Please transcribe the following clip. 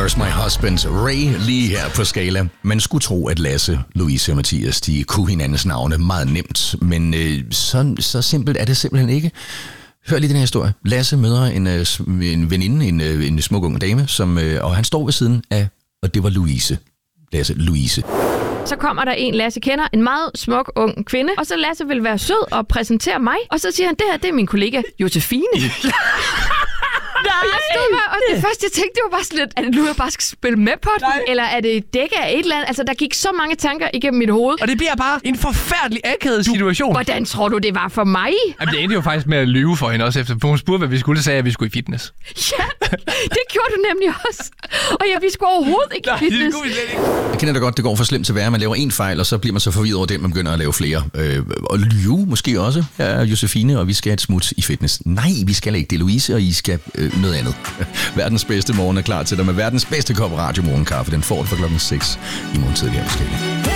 Where's My Husband? Ray lige her på Skala. Man skulle tro, at Lasse, Louise og Mathias, de kunne hinandens navne meget nemt, men så simpelt er det simpelthen ikke. Hør lige den her historie. Lasse møder en veninde, en smuk ung dame, og han står ved siden af, og det var Louise. Louise. Så kommer der en, Lasse kender, en meget smuk ung kvinde, og så Lasse vil være sød og præsentere mig, og så siger han, det er min kollega Josefine. Og jeg stod bare, og det første, jeg tænkte, det var bare sådan lidt, er det nu, jeg bare skal spille med på den? Eller er det dække af et eller andet? Altså, der gik så mange tanker igennem mit hoved. Og det bliver bare en forfærdelig akavet situation. Hvordan tror du, det var for mig? Jamen, det endte jo faktisk med at lyve for hende også efter. For hun spurgte, hvad vi skulle, så sagde at vi skulle i fitness. Ja, det gjorde du nemlig også. Og vi skulle overhovedet ikke i fitness. Det skulle vi slet ikke. Jeg kender da godt, det går for slemt til at være. Man laver en fejl, og så bliver man så forvirret over det, man begynder at lave flere. Og lyve måske også. Jeg er Josefine, og vi skal et smut i fitness. Nej, vi skal ikke. Det er Louise, og I skal noget andet. Verdens bedste morgen er klar til dig med verdens bedste kop radio morgenkaffe. Den får du fra klokken 6 i morgen tidligere.